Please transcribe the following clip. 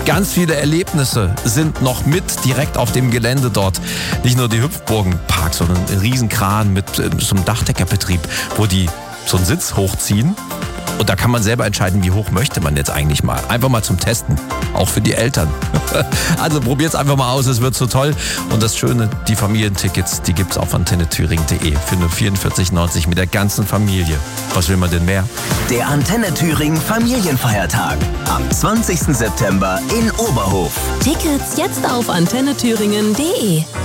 Ganz viele Erlebnisse sind noch mit direkt auf dem Gelände dort. Nicht nur die Hüpfburgenpark, sondern ein Riesenkran mit so einem Dachdeckerbetrieb, wo die so einen Sitz hochziehen. Und da kann man selber entscheiden, wie hoch möchte man jetzt eigentlich mal. Einfach mal zum Testen. Auch für die Eltern. Also probiert's einfach mal aus, es wird so toll. Und das Schöne, die Familientickets, die gibt's auf antennethüringen.de für nur 44,90 mit der ganzen Familie. Was will man denn mehr? Der Antenne Thüringen Familienfeiertag am 20. September in Oberhof. Tickets jetzt auf antennethüringen.de.